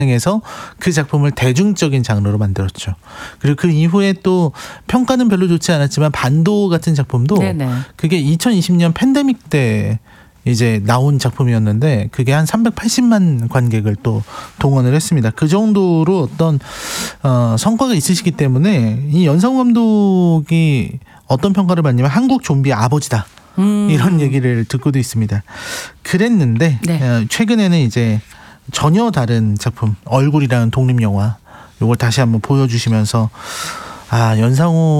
에서 그 작품을 대중적인 장르로 만들었죠. 그리고 그 이후에 또 평가는 별로 좋지 않았지만 반도 같은 작품도 네네. 그게 2020년 팬데믹 때 이제 나온 작품이었는데 그게 한 380만 관객을 또 동원을 했습니다. 그 정도로 어떤 성과가 있으시기 때문에 이 연상호 감독이 어떤 평가를 받냐면 한국 좀비 아버지다. 이런 얘기를 듣고도 있습니다. 그랬는데 네. 최근에는 이제 전혀 다른 작품 얼굴이라는 독립영화 이걸 다시 한번 보여주시면서 연상호